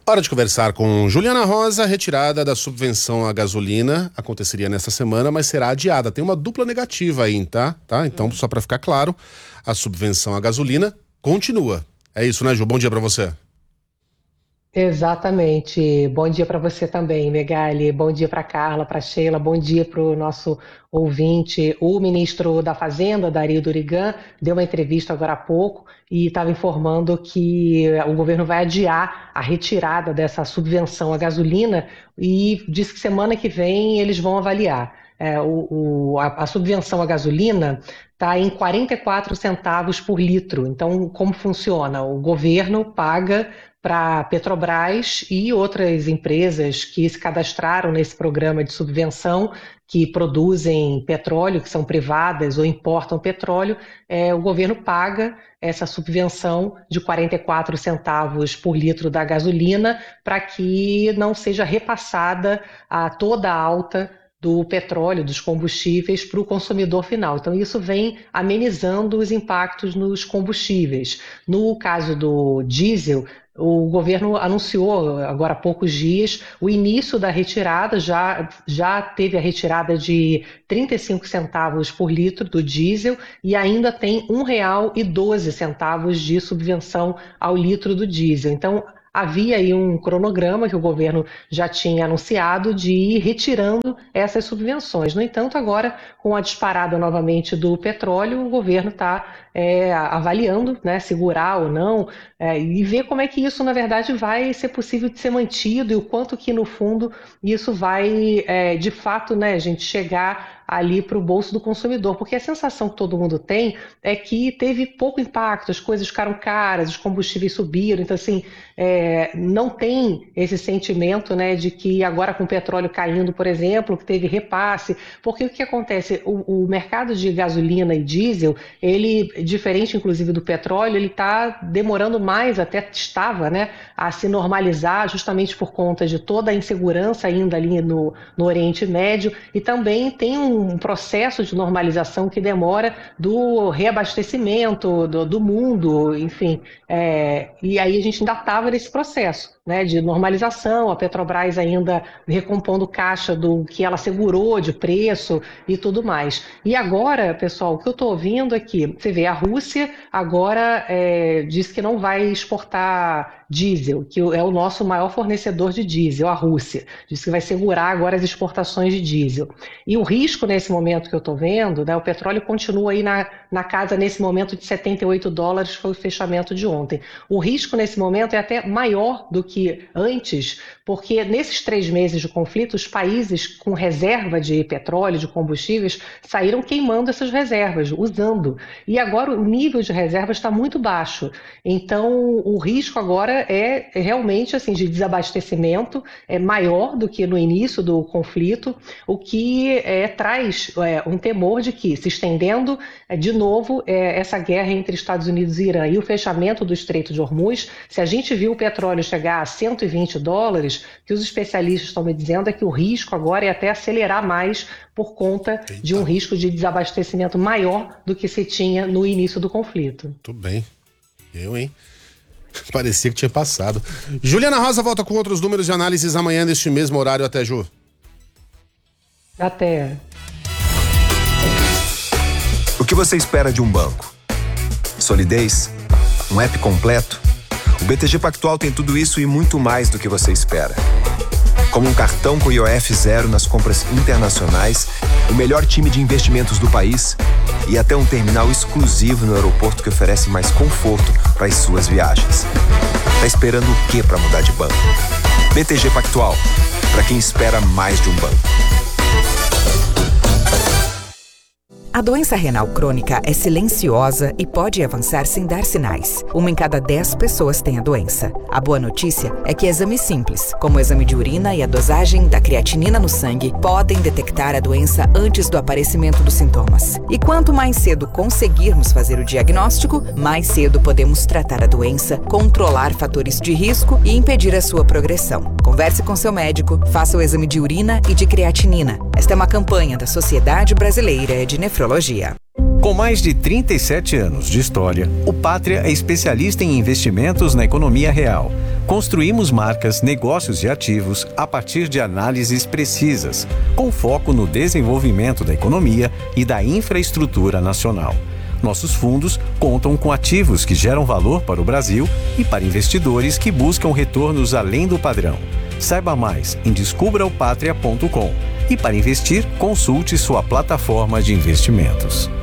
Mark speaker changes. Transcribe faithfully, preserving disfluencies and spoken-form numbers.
Speaker 1: Hora de conversar com Juliana Rosa. Retirada da subvenção à gasolina aconteceria nesta semana, mas será adiada. Tem uma dupla negativa aí, tá? tá? Então, hum. só para ficar claro, a subvenção à gasolina continua. É isso, né, Ju? Bom dia para você.
Speaker 2: Exatamente. Bom dia para você também, Megali. Bom dia para Carla, para Sheila. Bom dia para o nosso ouvinte. O ministro da Fazenda, Dario Durigan, deu uma entrevista agora há pouco e estava informando que o governo vai adiar a retirada dessa subvenção à gasolina e disse que semana que vem eles vão avaliar. É, o, o, a, a subvenção à gasolina está em quarenta e quatro centavos por litro. Então, como funciona? O governo paga para Petrobras e outras empresas que se cadastraram nesse programa de subvenção, que produzem petróleo, que são privadas ou importam petróleo, é, o governo paga essa subvenção de quarenta e quatro centavos por litro da gasolina para que não seja repassada a toda a alta do petróleo, dos combustíveis, para o consumidor final. Então, isso vem amenizando os impactos nos combustíveis. No caso do diesel, o governo anunciou agora há poucos dias o início da retirada, já, já teve a retirada de trinta e cinco centavos por litro do diesel e ainda tem um real e doze centavos de subvenção ao litro do diesel. Então, havia aí um cronograma que o governo já tinha anunciado de ir retirando essas subvenções. No entanto, agora, com a disparada novamente do petróleo, o governo está é, avaliando, né, segurar ou não, é, e ver como é que isso, na verdade, vai ser possível de ser mantido e o quanto que, no fundo, isso vai, é, de fato, né, a gente chegar ali para o bolso do consumidor, porque a sensação que todo mundo tem é que teve pouco impacto, as coisas ficaram caras, os combustíveis subiram, então assim, é, não tem esse sentimento, né, de que agora com o petróleo caindo, por exemplo, que teve repasse, porque o que acontece, o, o mercado de gasolina e diesel, ele, diferente inclusive do petróleo, ele está demorando mais, até estava, né, a se normalizar justamente por conta de toda a insegurança ainda ali no, no Oriente Médio, e também tem um um processo de normalização que demora do reabastecimento do, do mundo, enfim, é, e aí a gente ainda estava nesse processo, né, de normalização, a Petrobras ainda recompondo caixa do que ela segurou de preço e tudo mais. E agora, pessoal, o que eu estou ouvindo é que, você vê, a Rússia agora é, diz que não vai exportar diesel, que é o nosso maior fornecedor de diesel, a Rússia. Diz que vai segurar agora as exportações de diesel. E o risco nesse momento que eu estou vendo, né, o petróleo continua aí na, na casa, nesse momento, de setenta e oito dólares, foi o fechamento de ontem. O risco nesse momento é até maior do que antes, porque nesses três meses de conflito, os países com reserva de petróleo, de combustíveis, saíram queimando essas reservas, usando. E agora o nível de reserva está muito baixo. Então, o risco agora é realmente assim, de desabastecimento, é maior do que no início do conflito, o que é, traz é, um temor de que, se estendendo é, de novo é, essa guerra entre Estados Unidos e Irã e o fechamento do Estreito de Hormuz, se a gente viu o petróleo chegar a cento e vinte dólares, que os especialistas estão me dizendo é que o risco agora é até acelerar mais por conta Eita. de um risco de desabastecimento maior do que se tinha no início do conflito.
Speaker 1: Tudo bem. Eu, hein? Parecia que tinha passado. Juliana Rosa volta com outros números e análises amanhã neste mesmo horário. Até, Ju.
Speaker 2: Até.
Speaker 3: O que você espera de um banco? Solidez? Um app completo? O B T G Pactual tem tudo isso e muito mais do que você espera. Como um cartão com I O F zero nas compras internacionais, o melhor time de investimentos do país e até um terminal exclusivo no aeroporto que oferece mais conforto para as suas viagens. Tá esperando o que para mudar de banco? B T G Pactual, para quem espera mais de um banco.
Speaker 4: A doença renal crônica é silenciosa e pode avançar sem dar sinais. Uma em cada dez pessoas tem a doença. A boa notícia é que exames simples, como o exame de urina e a dosagem da creatinina no sangue, podem detectar a doença antes do aparecimento dos sintomas. E quanto mais cedo conseguirmos fazer o diagnóstico, mais cedo podemos tratar a doença, controlar fatores de risco e impedir a sua progressão. Converse com seu médico, faça o exame de urina e de creatinina. Esta é uma campanha da Sociedade Brasileira de Nefrologia.
Speaker 5: Com mais de trinta e sete anos de história, o Pátria é especialista em investimentos na economia real. Construímos marcas, negócios e ativos a partir de análises precisas, com foco no desenvolvimento da economia e da infraestrutura nacional. Nossos fundos contam com ativos que geram valor para o Brasil e para investidores que buscam retornos além do padrão. Saiba mais em descubra o patria ponto com e para investir, consulte sua plataforma de investimentos.